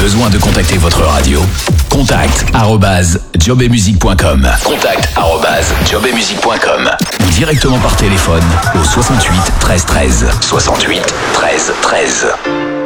Besoin de contacter votre radio? contact@jobetmusique.com. contact@jobetmusique.com ou directement par téléphone au 68 13 13. 68 13 13.